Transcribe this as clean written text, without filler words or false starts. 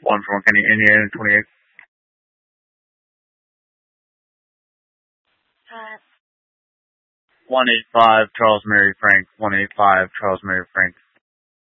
One from Kenny, Indiana, 28. 185 Charles Mary Frank. 185 Charles Mary Frank.